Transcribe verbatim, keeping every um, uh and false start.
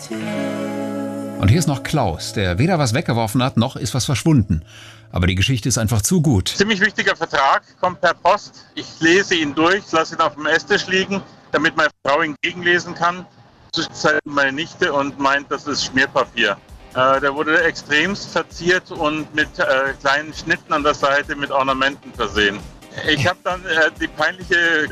Und hier ist noch Klaus, der weder was weggeworfen hat, noch ist was verschwunden. Aber die Geschichte ist einfach zu gut. Ziemlich wichtiger Vertrag, kommt per Post. Ich lese ihn durch, lasse ihn auf dem Esstisch liegen, damit meine Frau ihn gegenlesen kann. Zwischenzeitlich meine Nichte und meint, das ist Schmierpapier. Äh, der wurde extremst verziert und mit äh, kleinen Schnitten an der Seite mit Ornamenten versehen. Ich habe dann äh, die peinliche